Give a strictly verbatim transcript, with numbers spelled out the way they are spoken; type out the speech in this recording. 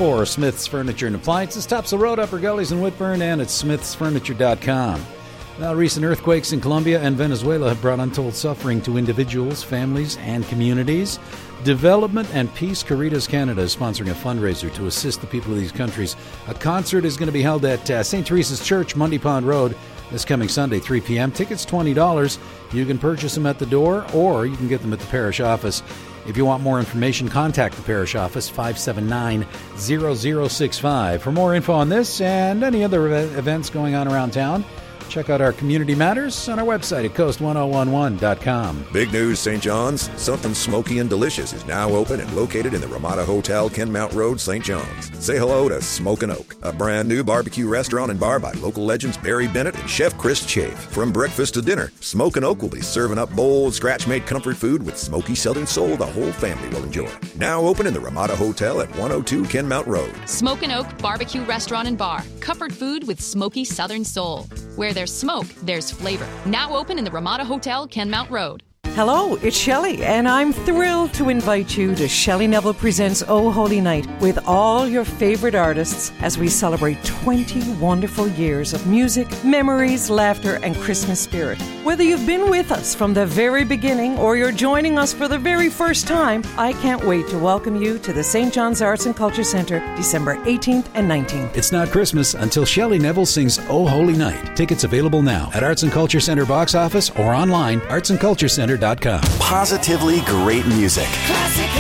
for Smith's Furniture and Appliances. Tops the road, Upper Gullies in Whitburn, and at smiths furniture dot com. Now, recent earthquakes in Colombia and Venezuela have brought untold suffering to individuals, families, and communities. Development and Peace Caritas Canada is sponsoring a fundraiser to assist the people of these countries. A concert is going to be held at uh, Saint Teresa's Church, Mundy Pond Road, this coming Sunday, three p.m. Tickets twenty dollars. You can purchase them at the door, or you can get them at the parish office. If you want more information, contact the parish office, five seven nine, zero zero six five. For more info on this and any other events going on around town, check out our Community Matters on our website at coast ten eleven dot com. Big news, Saint John's. Something smoky and delicious is now open and located in the Ramada Hotel, Kenmount Road, Saint John's. Say hello to Smokin' Oak, a brand new barbecue restaurant and bar by local legends Barry Bennett and Chef Chris Chafe. From breakfast to dinner, Smokin' Oak will be serving up bold, scratch-made comfort food with smoky Southern soul the whole family will enjoy. Now open in the Ramada Hotel at one oh two Kenmount Road. Smokin' Oak Barbecue Restaurant and Bar. Comfort food with smoky Southern soul. Where there's smoke, there's flavor. Now open in the Ramada Hotel, Kenmount Road. Hello, it's Shelley, and I'm thrilled to invite you to Shelley Neville Presents Oh Holy Night with all your favorite artists as we celebrate twenty wonderful years of music, memories, laughter, and Christmas spirit. Whether you've been with us from the very beginning or you're joining us for the very first time, I can't wait to welcome you to the Saint John's Arts and Culture Centre December eighteenth and nineteenth. It's not Christmas until Shelley Neville sings Oh Holy Night. Tickets available now at Arts and Culture Centre box office or online, arts and culture centre dot com. Positively great music. Classic